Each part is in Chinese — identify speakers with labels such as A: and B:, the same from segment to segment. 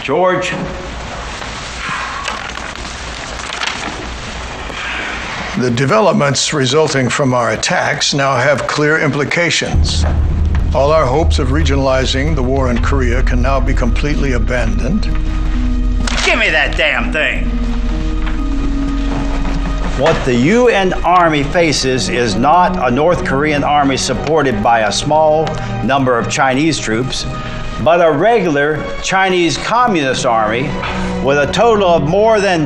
A: George.
B: The developments resulting from our attacks now have clear implications. All our hopes of regionalizing the war in Korea can now be completely abandoned.
A: Give me that damn thing! What the UN Army faces is not a North Korean army supported by a small number of Chinese troops, but a regular Chinese Communist army with a total of more than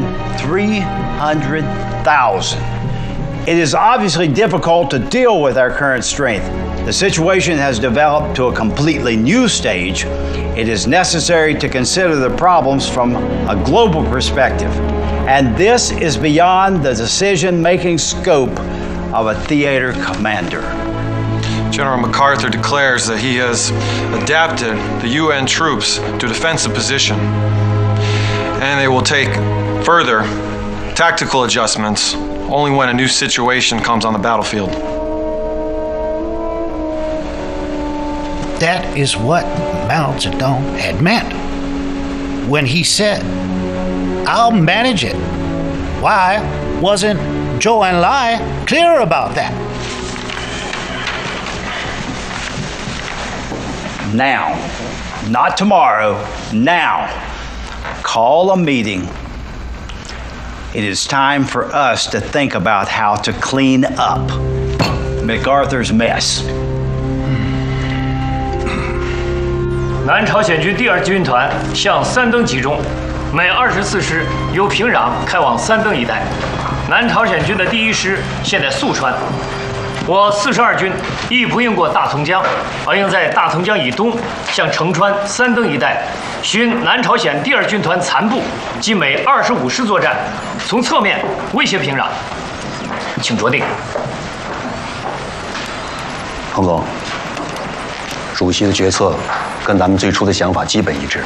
A: 300,000. It is obviously difficult to deal with our current strength. The situation has developed to a completely new stage. It is necessary to consider the problems from a global perspective. And this is beyond the decision-making scope of a theater commander.
C: General MacArthur declares that he has adapted the UN troops to a defensive position, and they will take further tactical adjustments only when a new situation comes on the battlefield.
D: That is what Mao Zedong had meant when he said, "I'll manage it." Why wasn't Zhou Enlai clear about that?
A: Now, not tomorrow, now. Call a meeting. It is time for us to think about how to clean up MacArthur's mess.
E: 南朝鲜军第2军团向三登集中，每24师由平壤开往三登一带。南朝鲜军的第1师现在宿川，我42军亦不应过大同江，而应在大同江以东向城川、三登一带寻南朝鲜第2军团残部及每25师作战，从侧面威胁平壤。请着定。
F: 彭总，主席的决策跟咱们最初的想法基本一致。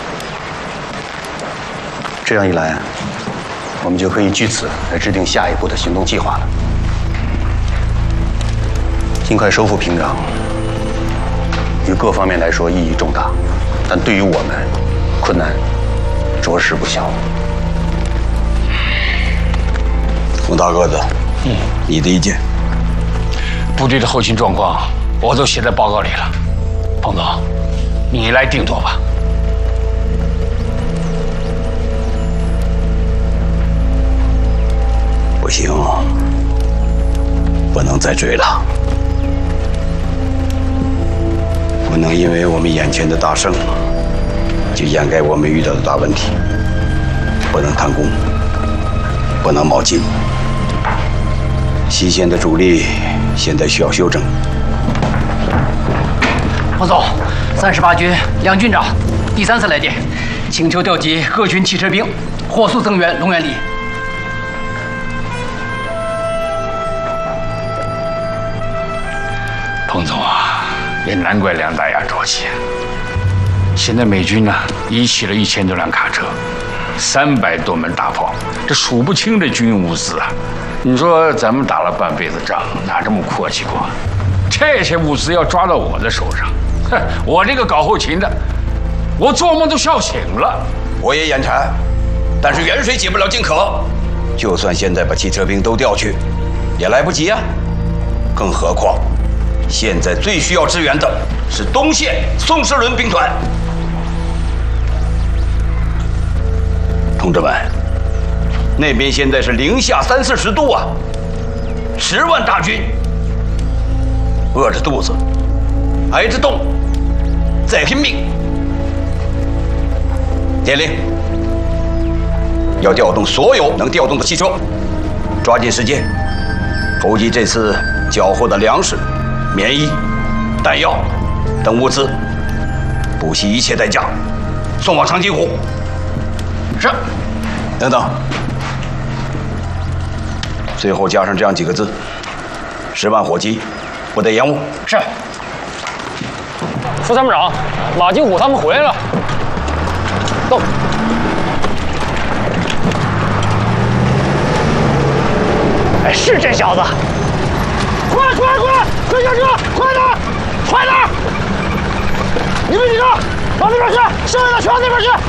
F: 这样一来，我们就可以据此来制定下一步的行动计划了。尽快收复平壤，于各方面来说意义重大，但对于我们，困难着实不小。
G: 冯大个子，你的意见？
H: 部队的后勤状况我都写在报告里了，彭总，你来定夺吧。
G: 不行，不能再追了。不能因为我们眼前的大胜，就掩盖我们遇到的大问题。不能贪功，不能冒进。西线的主力现在需要休整。
I: 彭总，38军梁军长第3次来电，请求调集各军汽车兵，火速增援龙源里。
H: 彭总啊，也难怪梁大牙着急。现在美军呢，已起了1000多辆卡车，300多门大炮，这数不清的军用物资啊！你说咱们打了半辈子仗，哪这么阔气过？这些物资要抓到我的手上，哼，我这个搞后勤的，我做梦都笑醒了。
G: 我也眼馋，但是远水解不了近渴。就算现在把汽车兵都调去，也来不及呀。更何况，现在最需要支援的是东线宋世伦兵团。同志们，那边现在是零下30-40度啊，10万大军，饿着肚子，挨着冻，在拼命。电令，要调动所有能调动的汽车，抓紧时间筹集这次缴获的粮食、棉衣、弹药等物资，不惜一切代价送往长津湖。是。等等。最后加上这样几个字：10万火急，不得延误。
I: 是。
E: 副参谋长，马金虎他们回来了。动。哎，是这小子！快下车！快点！你们几个往那边去，剩下的全往那边去。